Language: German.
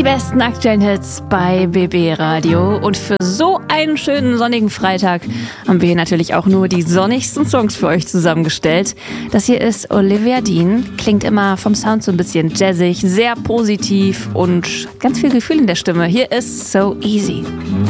besten aktuellen Hits bei BB Radio. Und für so einen schönen sonnigen Freitag haben wir hier natürlich auch nur die sonnigsten Songs für euch zusammengestellt. Das hier ist Olivia Dean. Klingt immer vom Sound so ein bisschen jazzig, sehr positiv und ganz viel Gefühl in der Stimme. Hier ist So Easy.